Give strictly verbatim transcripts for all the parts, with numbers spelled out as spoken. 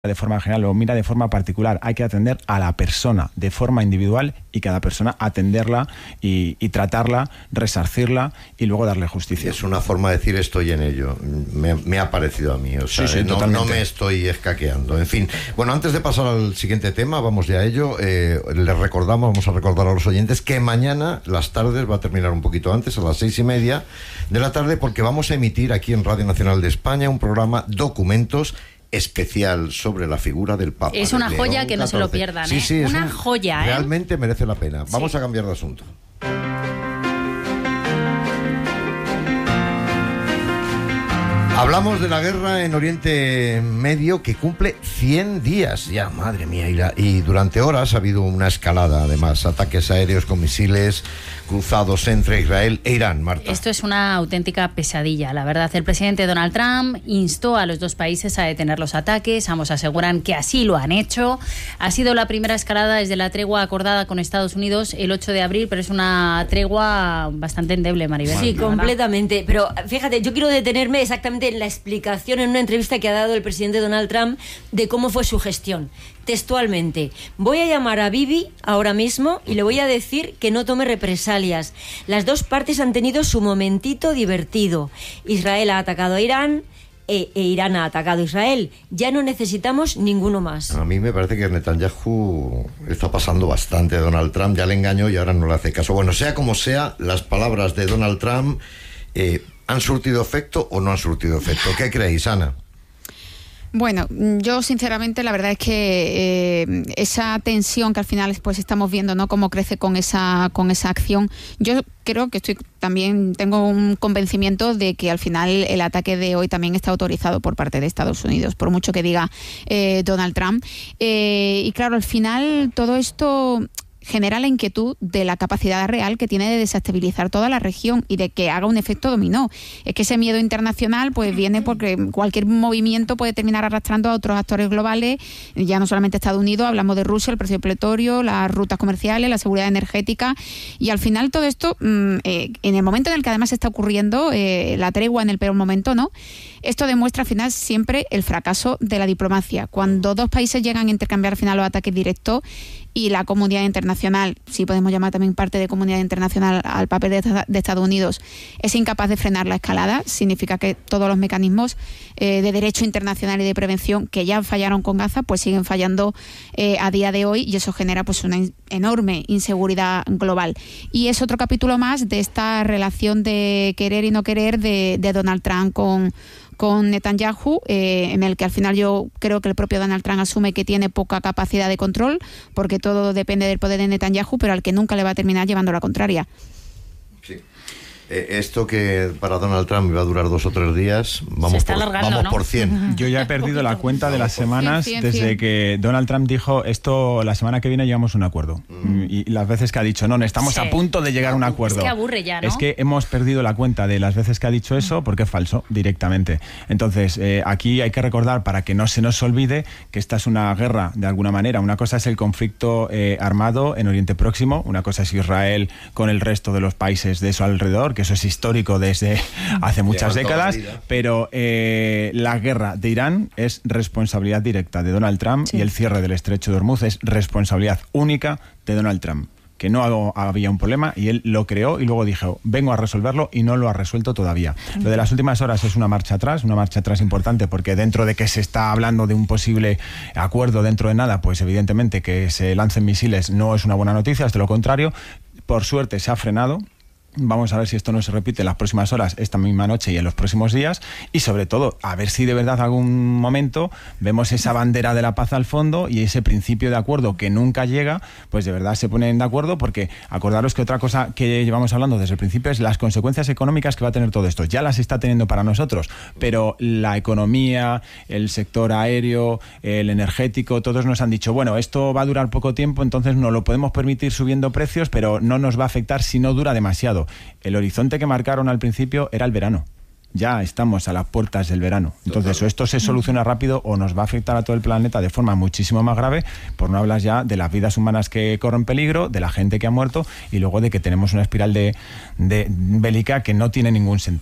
de forma general o mira de forma particular. Hay que atender a la persona de forma individual y cada persona atenderla y, y tratarla, resarcirla y luego darle justicia. Es una forma de decir estoy en ello. Me, me ha parecido a mí. O sea, sí, sí, no, no me estoy escaqueando. En fin, bueno, antes de pasar al siguiente tema, vamos ya a ello. Eh, les recordamos, vamos a recordar a los oyentes que mañana las tardes va a terminar un poquito antes, a las seis y media de la tarde, porque vamos a emitir aquí en Radio Nacional de España un programa Documentos especial sobre la figura del Papa. Es una joya que no se lo pierdan, ¿eh? Sí, sí, una un, joya, ¿eh? Realmente merece la pena. Vamos sí. a cambiar de asunto. Hablamos de la guerra en Oriente Medio que cumple cien días ya, madre mía, y, la, y durante horas ha habido una escalada, además, ataques aéreos con misiles cruzados entre Israel e Irán, Marta. Esto es una auténtica pesadilla, la verdad. El presidente Donald Trump instó a los dos países a detener los ataques, ambos aseguran que así lo han hecho. Ha sido la primera escalada desde la tregua acordada con Estados Unidos el ocho de abril, pero es una tregua bastante endeble, Maribel. Sí, completamente, pero fíjate, yo quiero detenerme exactamente en la explicación en una entrevista que ha dado el presidente Donald Trump de cómo fue su gestión. Textualmente, voy a llamar a Bibi ahora mismo y le voy a decir que no tome represalias. Las dos partes han tenido su momentito divertido. Israel ha atacado a Irán e, e Irán ha atacado a Israel. Ya no necesitamos ninguno más. A mí me parece que Netanyahu está pasando bastante. Donald Trump ya le engañó y ahora no le hace caso. Bueno, sea como sea, las palabras de Donald Trump eh, ¿han surtido efecto o no han surtido efecto? ¿Qué creéis, Ana? Bueno, yo sinceramente la verdad es que eh, esa tensión que al final pues estamos viendo, ¿no? Cómo crece con esa con esa acción. Yo creo que estoy también tengo un convencimiento de que al final el ataque de hoy también está autorizado por parte de Estados Unidos, por mucho que diga eh, Donald Trump. Eh, y claro, al final todo esto genera la inquietud de la capacidad real que tiene de desestabilizar toda la región y de que haga un efecto dominó. Es que ese miedo internacional pues viene porque cualquier movimiento puede terminar arrastrando a otros actores globales, ya no solamente Estados Unidos, hablamos de Rusia, el precio del petróleo, las rutas comerciales, la seguridad energética, y al final todo esto, eh, en el momento en el que además está ocurriendo eh, la tregua en el peor momento, ¿no? Esto demuestra al final siempre el fracaso de la diplomacia. Cuando dos países llegan a intercambiar al final los ataques directos y la comunidad internacional, si podemos llamar también parte de comunidad internacional al papel de, de Estados Unidos, es incapaz de frenar la escalada, significa que todos los mecanismos eh, de derecho internacional y de prevención que ya fallaron con Gaza, pues siguen fallando eh, a día de hoy, y eso genera pues una in- enorme inseguridad global. Y es otro capítulo más de esta relación de querer y no querer de, de Donald Trump con con Netanyahu, eh, en el que al final yo creo que el propio Donald Trump asume que tiene poca capacidad de control, porque todo depende del poder de Netanyahu, pero al que nunca le va a terminar llevando la contraria. Sí. Eh, esto que para Donald Trump iba a durar dos o tres días, vamos, Se está por, alargando, vamos ¿no? por cien. Yo ya he perdido la cuenta de las semanas cien, cien, desde cien. que Donald Trump dijo esto, la semana que viene llegamos a un acuerdo. Mm. Y las veces que ha dicho, no, estamos Sí. a punto de llegar a un acuerdo. Es que aburre ya, ¿no? Es que hemos perdido la cuenta de las veces que ha dicho eso porque es falso, directamente. Entonces, eh, aquí hay que recordar, para que no se nos olvide, que esta es una guerra, de alguna manera. Una cosa es el conflicto eh, armado en Oriente Próximo, una cosa es Israel con el resto de los países de su alrededor, que eso es histórico desde hace muchas décadas, pero eh, la guerra de Irán es responsabilidad directa de Donald Trump, sí. Y el cierre del estrecho de Hormuz es responsabilidad única de Donald Trump, que no había un problema y él lo creó y luego dijo, vengo a resolverlo, y no lo ha resuelto todavía. Lo de las últimas horas es una marcha atrás, una marcha atrás importante, porque dentro de que se está hablando de un posible acuerdo dentro de nada, pues evidentemente que se lancen misiles no es una buena noticia, es de lo contrario. Por suerte se ha frenado. Vamos a ver si esto no se repite en las próximas horas, esta misma noche y en los próximos días, y sobre todo a ver si de verdad algún momento vemos esa bandera de la paz al fondo y ese principio de acuerdo que nunca llega, pues de verdad se ponen de acuerdo, porque acordaros que otra cosa que llevamos hablando desde el principio es las consecuencias económicas que va a tener todo esto. Ya las está teniendo para nosotros, pero la economía, el sector aéreo, el energético, todos nos han dicho, bueno, esto va a durar poco tiempo, entonces no lo podemos permitir subiendo precios, pero no nos va a afectar si no dura demasiado. El horizonte que marcaron al principio era el verano. Ya estamos a las puertas del verano. Entonces, o esto se soluciona rápido o nos va a afectar a todo el planeta de forma muchísimo más grave, por no hablar ya de las vidas humanas que corren peligro, de la gente que ha muerto y luego de que tenemos una espiral de, de bélica que no tiene ningún sentido.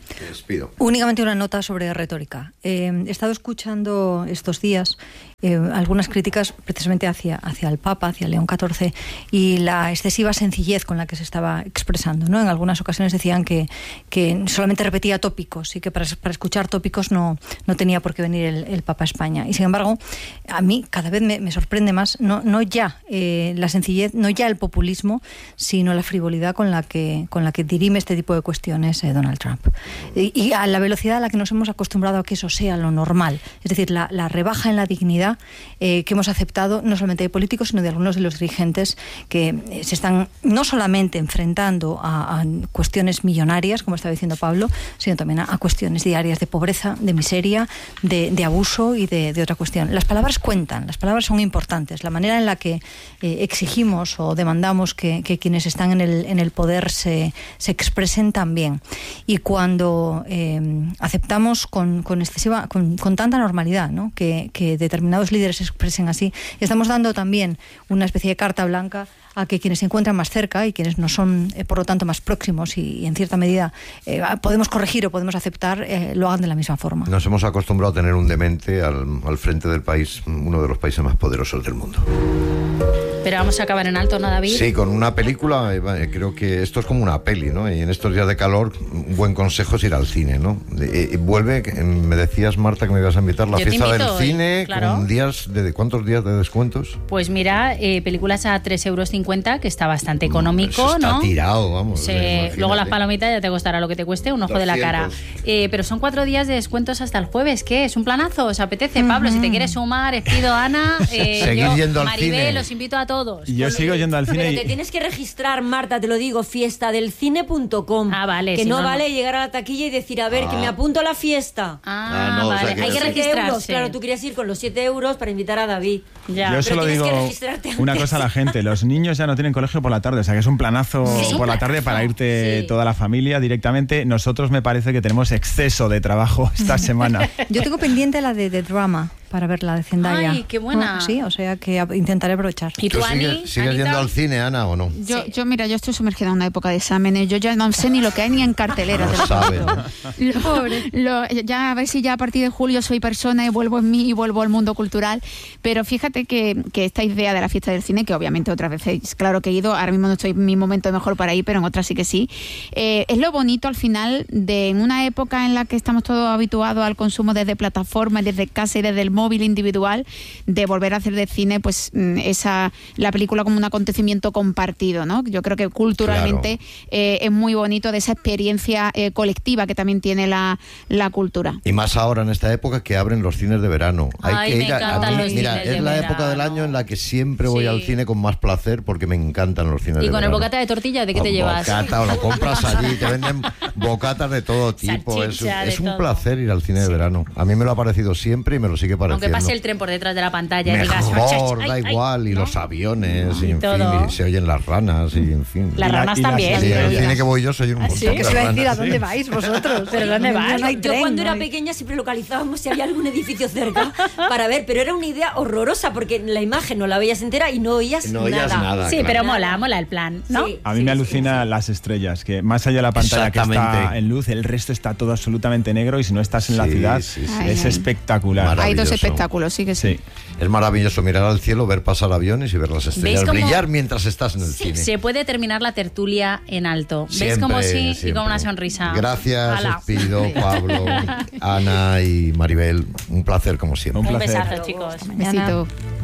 Te despido. Únicamente una nota sobre retórica. Eh, he estado escuchando estos días eh, algunas críticas precisamente hacia, hacia el Papa, hacia León catorce, y la excesiva sencillez con la que se estaba expresando, ¿no? En algunas ocasiones decían que, que solamente repetía tópicos y que para, para escuchar tópicos no, no tenía por qué venir el, el Papa a España. Y sin embargo, a mí cada vez me, me sorprende más, no, no ya eh, la sencillez, no ya el populismo, sino la frivolidad con la que, con la que dirime este tipo de cuestiones eh, Donald Trump. Y, y a la velocidad a la que nos hemos acostumbrado a que eso sea lo normal. Es decir, la, la rebaja en la dignidad eh, que hemos aceptado no solamente de políticos, sino de algunos de los dirigentes que eh, se están no solamente enfrentando a, a cuestiones millonarias, como estaba diciendo Pablo, sino también a, a cuestiones diarias de pobreza, de miseria, de, de abuso y de, de otra cuestión. Las palabras cuentan, las palabras son importantes. La manera en la que eh, exigimos o demandamos que, que quienes están en el, en el poder se, se expresen también. Y cuando eh, aceptamos con, con excesiva, con, con tanta normalidad, ¿no? que, que determinados líderes se expresen así, estamos dando también una especie de carta blanca a que quienes se encuentran más cerca y quienes no son, eh, por lo tanto, más próximos y, y en cierta medida eh, podemos corregir o podemos aceptar, eh, lo hagan de la misma forma. Nos hemos acostumbrado a tener un demente al, al frente del país, uno de los países más poderosos del mundo. Pero vamos a acabar en alto, ¿no, David? Sí, con una película, eh, creo que esto es como una peli, ¿no? Y en estos días de calor, un buen consejo es ir al cine, ¿no? Eh, eh, vuelve, me decías, Marta, que me ibas a invitar la Yo fiesta invito, del cine, claro. con días de, ¿cuántos días de descuentos? Pues mira, eh, películas a tres euros cincuenta, que está bastante económico, Eso está ¿no? tirado, vamos. Sí, eh, luego las palomitas ya te costará lo que te cueste, un ojo de la cara. Eh, pero son cuatro días de descuentos hasta el jueves, ¿qué? ¿Es un planazo? ¿Os apetece? Uh-huh. Pablo, si te quieres sumar, os pido a Ana, eh, Seguir yo, yendo al Maribel, cine. los invito a todos. Yo sigo yendo al cine. Pero y... te tienes que registrar, Marta, te lo digo, fiesta del cine punto com. Ah, vale. Que si no, no vale no. llegar a la taquilla y decir, a ver, Ah. que me apunto a la fiesta. Ah, Ah, no, o sea vale. que- Hay que siete registrarse. euros, claro, tú querías ir con los siete euros para invitar a David. Ya. Yo Pero solo tienes digo que registrarte una antes. cosa a la gente, los niños ya no tienen colegio por la tarde, o sea que es un planazo Sí, es un por la tarde planazo. para irte Sí. toda la familia directamente. Nosotros me parece que tenemos exceso de trabajo esta semana. Yo tengo pendiente la de The Drama para ver la de Zendaya. Ay, qué buena. Ah, sí, o sea que a- intentaré aprovechar. ¿Y tú, ¿Tú Ani? sigues, sigues Anita? yendo al cine, Ana, o no? Yo, Sí. yo, mira, yo estoy sumergida en una época de exámenes. Yo ya no sé ni lo que hay ni en cartelera. No te lo sabe, juro. Lo- lo- ya a ver si ya a partir de julio soy persona y vuelvo en mí y vuelvo al mundo cultural. Pero fíjate que, que esta idea de la fiesta del cine, que obviamente otras veces, claro que he ido, ahora mismo no estoy en mi momento mejor para ir, pero en otras sí que sí. Eh, es lo bonito al final de en una época en la que estamos todos habituados al consumo desde plataformas, desde casa y desde el móvil individual, de volver a hacer de cine pues mm, esa la película como un acontecimiento compartido, ¿no? Yo creo que culturalmente eh, es muy bonito de esa experiencia eh, colectiva que también tiene la, la cultura. Y más ahora en esta época que abren los cines de verano. Hay Ay, que me ir a, a encantan mí, los mira, cines es de la verano. época del año en la que siempre voy Sí. al cine con más placer porque me encantan los cines ¿Y de con el verano. bocata de tortilla de qué te Con llevas? Bocata, o lo compras allí, te venden bocatas de todo tipo. Es, Salchicha, de es un todo. placer ir al cine de verano. A mí me lo ha parecido siempre y me lo sigue pareciendo. Aunque pase el tren por detrás de la pantalla y digas... Mejor, "Ay, da ay", igual, y ¿no? los aviones, y, Y en todo. fin, y se oyen las ranas, y en fin. Las Y la- ranas y las- también. Sí, en el ¿no? cine que voy yo soy un ¿Ah, montón sí? de Que se iba a decir, ¿a ranas. dónde vais vosotros? ¿Pero dónde No, vais? no hay Yo tren, cuando no era hay- pequeña siempre localizábamos si había algún edificio cerca para ver, pero era una idea horrorosa porque la imagen no la veías entera y no oías No oías nada. nada. Sí, claro. pero mola, mola el plan, ¿no? Sí. A mí me alucina las estrellas, que más allá de la pantalla que está Exactamente. en luz, el resto está todo absolutamente negro y si no estás en la Sí, ciudad sí, sí. es Ay, ay. espectacular. Maravilloso. Hay dos espectáculos, sí que sí. Sí. Es maravilloso mirar al cielo, ver pasar aviones y ver las estrellas cómo- brillar mientras estás en el Sí, cine. se puede terminar la tertulia en alto. ¿Ves Siempre, como sí? Y siempre. con una sonrisa. Gracias, Hala. os pido, Pablo, Ana y Maribel. Un placer como siempre. Un Un placer. besazo, chicos. Mañana. Besito.